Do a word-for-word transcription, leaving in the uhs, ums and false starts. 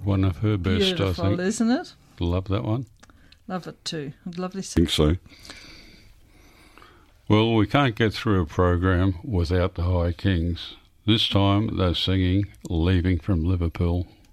one of her best, Beautiful, I think. Isn't it? Love that one. Love it too. Lovely I singing. think so. Well, we can't get through a program without the High Kings. This time they're singing Leaving from Liverpool.